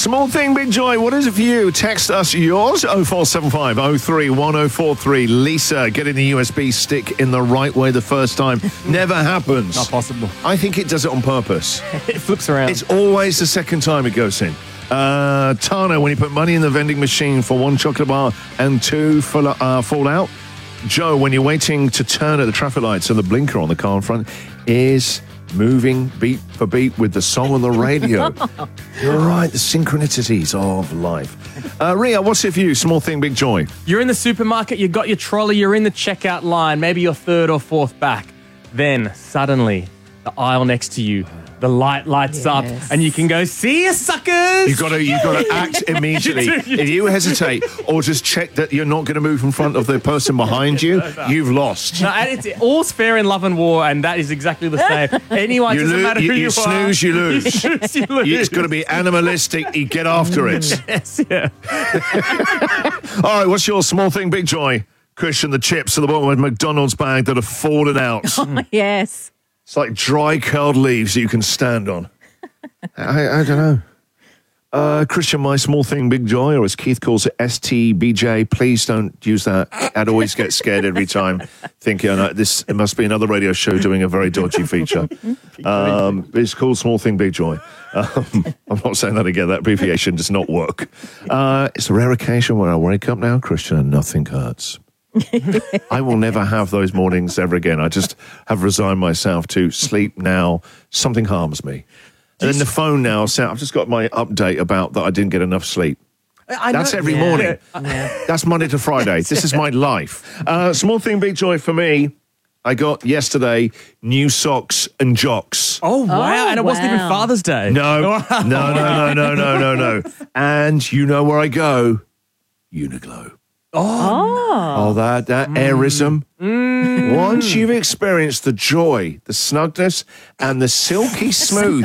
Small thing, big joy. What is it for you? Text us yours, 0475 03 1043. Lisa, getting the USB stick in the right way the first time never happens. Not possible. I think it does it on purpose. It flips around. It's always the second time it goes in. Tana, when you put money in the vending machine for 1 chocolate bar and 2 fall out. Joe, when you're waiting to turn at the traffic lights and the blinker on the car in front is moving beat for beat with the song on the radio. You're right, the synchronicities of life. Ria, what's it for you? Small thing, big joy. You're in the supermarket, you got your trolley, you're in the checkout line, maybe you're third or fourth back. Then, suddenly, the aisle next to you, the light lights up, and you can go, see you, suckers! You've got to act immediately. If you hesitate or just check that you're not going to move in front of the person behind you, you've lost. No, and it's all's fair in love and war, and that is exactly the same. Anyone, doesn't matter who you snooze, are. you lose. You snooze, you lose. It's got to be animalistic. You get after it. Yes, yeah. All right, what's your small thing, big joy? Christian, the chips at the bottom of a McDonald's bag that have fallen out. Oh, yes. It's like dry curled leaves that you can stand on. I don't know. Christian, my small thing, big joy, or as Keith calls it, STBJ. Please don't use that. I'd always get scared every time thinking, it must be another radio show doing a very dodgy feature. It's called Small Thing, Big Joy. I'm not saying that again. That abbreviation does not work. It's a rare occasion where I wake up now, Christian, and nothing hurts. I will never have those mornings ever again. I just have resigned myself to sleep now. Something harms me. And then the phone now, I've just got my update about that I didn't get enough sleep. That's every morning. That's Monday to Friday. This is my life. Small thing, big joy for me. I got yesterday new socks and jocks. Oh, wow. And it wasn't even Father's Day. No. And you know where I go? Uniqlo. Oh, that airism. Once you've experienced the joy, the snugness, and the silky smooth,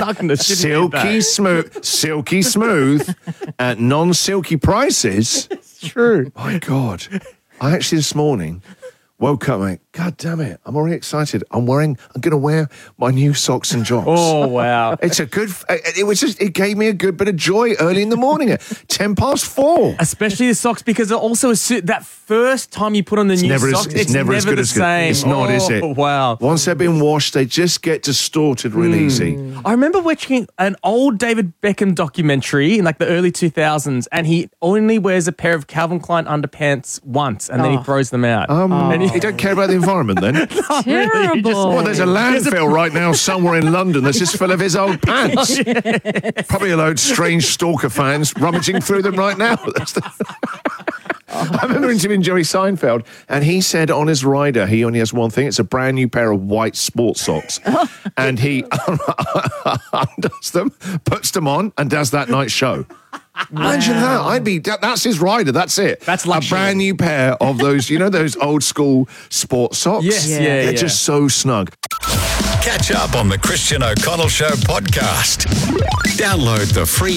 silky smooth at non-silky prices. It's true. My God. I actually this morning woke up and went, God damn it, I'm already excited. I'm going to wear my new socks and jocks. Oh, wow. It's it gave me a good bit of joy early in the morning at 4:10. Especially the socks, because it also that first time you put on the new socks, it's never as good as same. It's not, is it? Wow. Once they've been washed, they just get distorted real easy. I remember watching an old David Beckham documentary in like the early 2000s, and he only wears a pair of Calvin Klein underpants once, and then he throws them out. You don't care about the environment then? Terrible. Well, there's a landfill right now somewhere in London that's just full of his old pants. Probably a load of strange stalker fans rummaging through them right now. I remember interviewing Jerry Seinfeld, and he said on his rider he only has one thing. It's a brand new pair of white sports socks. And he undoes them, puts them on, and does that night show. Imagine that. That's his rider. That's it. That's luxury. A brand new pair of those, those old school sports socks. Yes, They're just so snug. Catch up on the Christian O'Connell Show podcast. Download the free